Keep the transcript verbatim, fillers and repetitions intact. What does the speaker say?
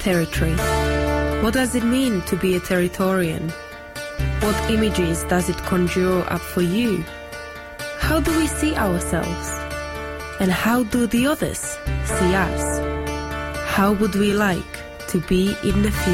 territory. What does it mean to be a Territorian? What images does it conjure up for you? How do we see ourselves? And how do the others see us? How would we like to be in the future?